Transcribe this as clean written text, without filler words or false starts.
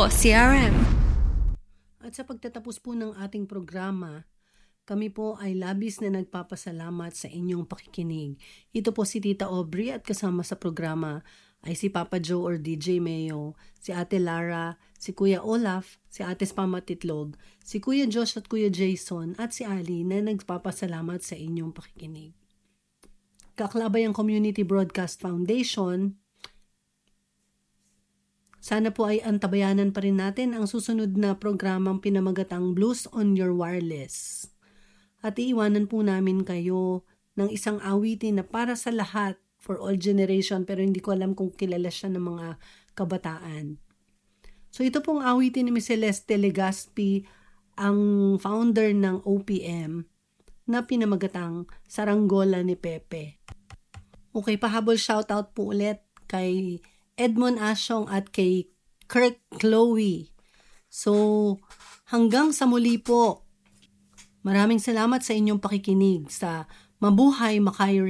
po, CRM. At sa pagtatapos po ng ating programa, kami po ay labis na nagpapasalamat sa inyong pakikinig. Ito po si Tita Aubrey at kasama sa programa ay si Papa Joe or DJ Mayo, si Ate Lara, si Kuya Olaf, si Ate Spama Titlog, si Kuya Josh at Kuya Jason at si Ali na nagpapasalamat sa inyong pakikinig. Kaaklabayang Community Broadcast Foundation, sana po ay antabayanan pa rin natin ang susunod na programang pinamagatang Blues on Your Wireless. At iiwanan po namin kayo ng isang awitin na para sa lahat, for all generation, pero hindi ko alam kung kilala siya ng mga kabataan. So ito pong awitin ni Ms. Celeste Legaspi, ang founder ng OPM, na pinamagatang Saranggola ni Pepe. Okay, pahabol shoutout po ulit kay Edmond Asyong at kay Kirk Chloe. So hanggang sa muli po, maraming salamat sa inyong pakikinig sa Mabuhay Makayo